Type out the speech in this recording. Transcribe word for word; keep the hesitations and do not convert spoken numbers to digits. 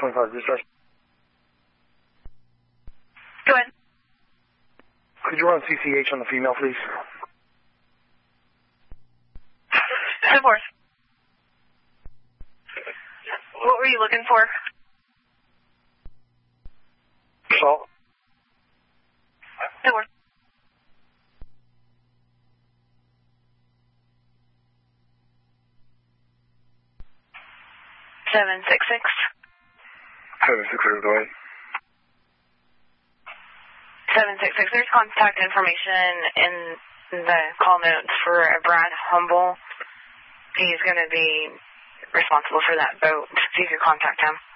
twenty-five, dispatch. Go ahead. Could you run C C H on the female, please? Of course. What were you looking for? Salt. Of course. Seven six six. Seven six six, go ahead. Seven six six. There's contact information in the call notes for Brad Humble. He's going to be responsible for that boat, so you could contact him.